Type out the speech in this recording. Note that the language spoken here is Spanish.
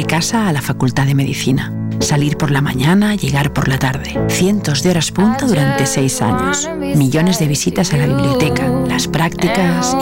de casa a la Facultad de Medicina. Salir por la mañana, llegar por la tarde. Cientos de horas punta durante 6 años. Millones de visitas a la biblioteca, las prácticas